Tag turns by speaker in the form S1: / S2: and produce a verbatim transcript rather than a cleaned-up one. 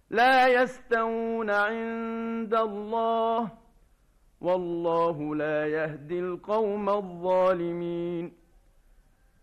S1: لا يستوون عند الله، والله لا يهدي القوم الظالمين.